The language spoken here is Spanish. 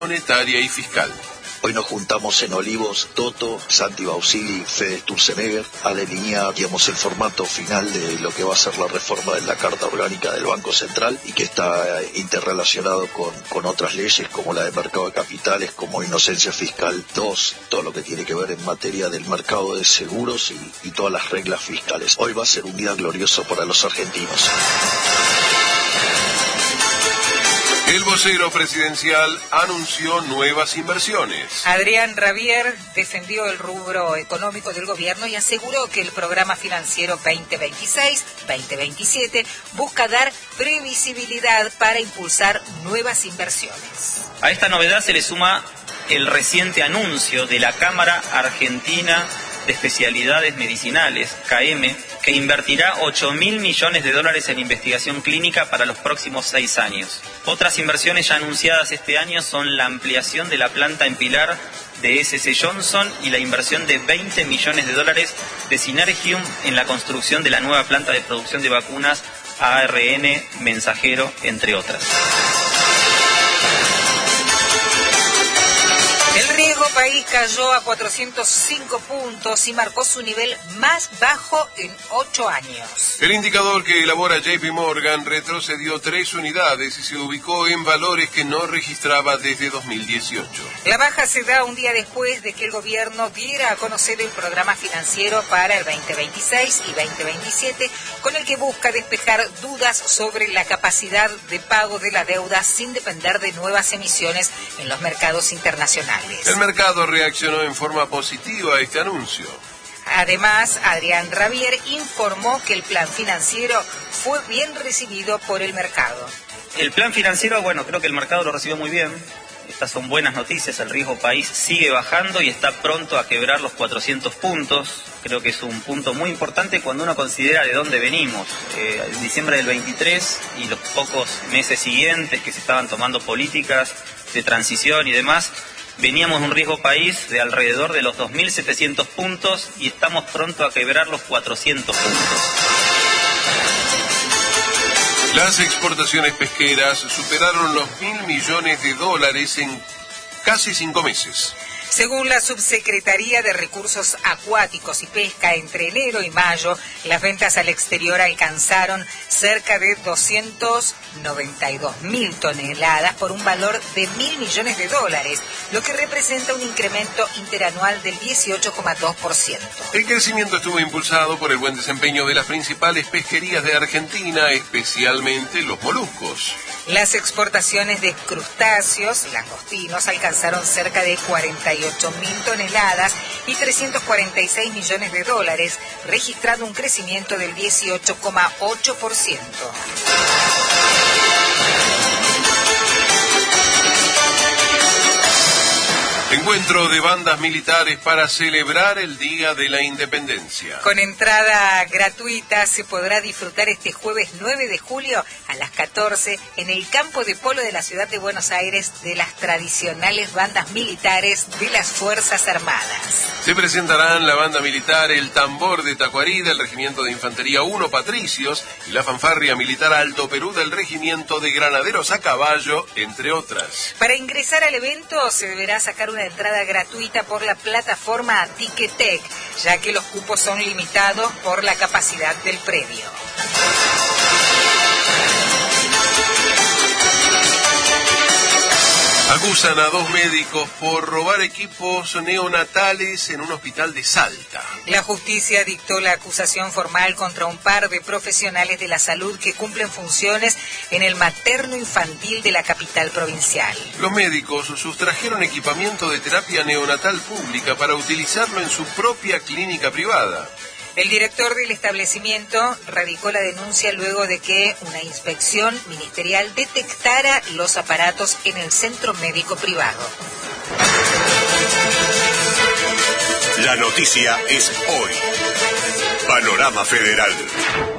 monetaria y fiscal. Hoy nos juntamos en Olivos, Toto, Santi Bausili, Fede Sturzenegger, a delinear, digamos, el formato final de lo que va a ser la reforma de la Carta Orgánica del Banco Central y que está interrelacionado con otras leyes como la de mercado de capitales, como inocencia fiscal 2, todo lo que tiene que ver en materia del mercado de seguros y todas las reglas fiscales. Hoy va a ser un día glorioso para los argentinos. El vocero presidencial anunció nuevas inversiones. Adrián Rabier defendió el rubro económico del gobierno y aseguró que el programa financiero 2026-2027 busca dar previsibilidad para impulsar nuevas inversiones. A esta novedad se le suma el reciente anuncio de la Cámara Argentina de Especialidades Medicinales, CAEME, que invertirá 8.000 millones de dólares en investigación clínica para los próximos 6 años. Otras inversiones ya anunciadas este año son la ampliación de la planta en Pilar de S.C. Johnson y la inversión de 20 millones de dólares de Synergium en la construcción de la nueva planta de producción de vacunas ARN mensajero, entre otras. El riesgo país cayó a 405 puntos y marcó su nivel más bajo en 8 años. El indicador que elabora JP Morgan retrocedió 3 unidades y se ubicó en valores que no registraba desde 2018. La baja se da un día después de que el gobierno diera a conocer el programa financiero para el 2026 y 2027, con el que busca despejar dudas sobre la capacidad de pago de la deuda sin depender de nuevas emisiones en los mercados internacionales. El mercado reaccionó en forma positiva a este anuncio. Además, Adrián Rabier informó que el plan financiero fue bien recibido por el mercado. El plan financiero, creo que el mercado lo recibió muy bien. Estas son buenas noticias, el riesgo país sigue bajando y está pronto a quebrar los 400 puntos. Creo que es un punto muy importante cuando uno considera de dónde venimos. En diciembre del 23 y los pocos meses siguientes que se estaban tomando políticas de transición y demás, veníamos de un riesgo país de alrededor de los 2.700 puntos y estamos pronto a quebrar los 400 puntos. Las exportaciones pesqueras superaron los 1.000 millones de dólares en casi 5 meses. Según la Subsecretaría de Recursos Acuáticos y Pesca, entre enero y mayo, las ventas al exterior alcanzaron cerca de 292.000 toneladas por un valor de 1.000 millones de dólares, lo que representa un incremento interanual del 18,2%. El crecimiento estuvo impulsado por el buen desempeño de las principales pesquerías de Argentina, especialmente los moluscos. Las exportaciones de crustáceos, langostinos, alcanzaron cerca de 48.000 toneladas y 346 millones de dólares, registrando un crecimiento del 18,8%. Encuentro de bandas militares para celebrar el Día de la Independencia. Con entrada gratuita se podrá disfrutar este jueves 9 de julio a las 14 en el campo de polo de la ciudad de Buenos Aires de las tradicionales bandas militares de las Fuerzas Armadas. Se presentarán la banda militar El Tambor de Tacuarí del Regimiento de Infantería 1 Patricios y la fanfarria militar Alto Perú del Regimiento de Granaderos a Caballo, entre otras. Para ingresar al evento se deberá sacar una entrada gratuita por la plataforma Ticketek, ya que los cupos son limitados por la capacidad del predio. Acusan a 2 médicos por robar equipos neonatales en un hospital de Salta. La justicia dictó la acusación formal contra un par de profesionales de la salud que cumplen funciones en el materno infantil de la capital provincial. Los médicos sustrajeron equipamiento de terapia neonatal pública para utilizarlo en su propia clínica privada. El director del establecimiento radicó la denuncia luego de que una inspección ministerial detectara los aparatos en el centro médico privado. La noticia es hoy. Panorama Federal.